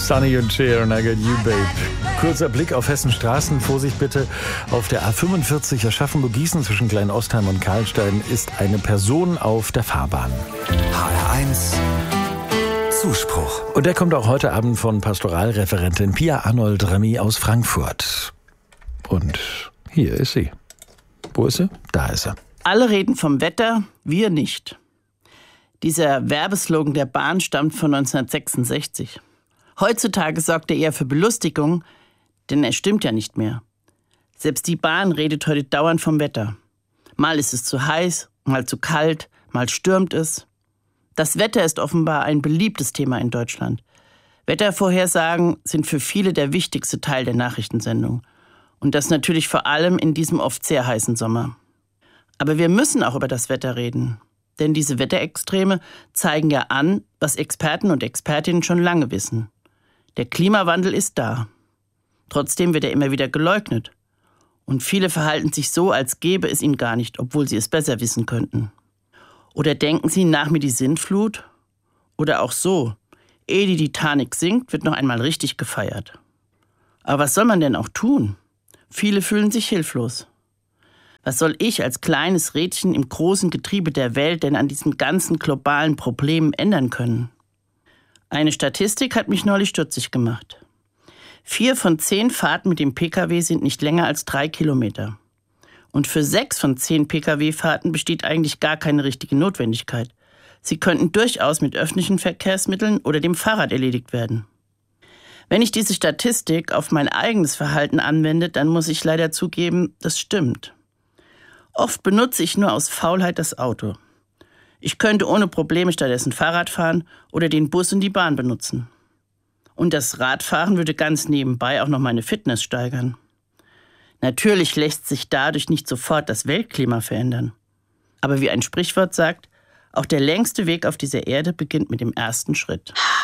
Sonny und Cher und I Got You, Babe. Kurzer Blick auf Hessens Straßen. Vorsicht bitte. Auf der A45 Aschaffenburg-Gießen zwischen Kleinostheim und Karlstein ist eine Person auf der Fahrbahn. HR1 Zuspruch. Und der kommt auch heute Abend von Pastoralreferentin Pia Arnold-Remy aus Frankfurt. Und hier ist sie. Wo ist sie? Da ist sie. Alle reden vom Wetter, wir nicht. Dieser Werbeslogan der Bahn stammt von 1966. Heutzutage sorgt er eher für Belustigung, denn er stimmt ja nicht mehr. Selbst die Bahn redet heute dauernd vom Wetter. Mal ist es zu heiß, mal zu kalt, mal stürmt es. Das Wetter ist offenbar ein beliebtes Thema in Deutschland. Wettervorhersagen sind für viele der wichtigste Teil der Nachrichtensendung. Und das natürlich vor allem in diesem oft sehr heißen Sommer. Aber wir müssen auch über das Wetter reden. Denn diese Wetterextreme zeigen ja an, was Experten und Expertinnen schon lange wissen. Der Klimawandel ist da. Trotzdem wird er immer wieder geleugnet. Und viele verhalten sich so, als gäbe es ihn gar nicht, obwohl sie es besser wissen könnten. Oder denken sie, nach mir die Sintflut? Oder auch so, ehe die Titanic sinkt, wird noch einmal richtig gefeiert. Aber was soll man denn auch tun? Viele fühlen sich hilflos. Was soll ich als kleines Rädchen im großen Getriebe der Welt denn an diesen ganzen globalen Problemen ändern können? Eine Statistik hat mich neulich stutzig gemacht. 4 von 10 Fahrten mit dem Pkw sind nicht länger als 3 Kilometer. Und für 6 von 10 Pkw-Fahrten besteht eigentlich gar keine richtige Notwendigkeit. Sie könnten durchaus mit öffentlichen Verkehrsmitteln oder dem Fahrrad erledigt werden. Wenn ich diese Statistik auf mein eigenes Verhalten anwende, dann muss ich leider zugeben, das stimmt. Oft benutze ich nur aus Faulheit das Auto. Ich könnte ohne Probleme stattdessen Fahrrad fahren oder den Bus und die Bahn benutzen. Und das Radfahren würde ganz nebenbei auch noch meine Fitness steigern. Natürlich lässt sich dadurch nicht sofort das Weltklima verändern. Aber wie ein Sprichwort sagt, auch der längste Weg auf dieser Erde beginnt mit dem ersten Schritt.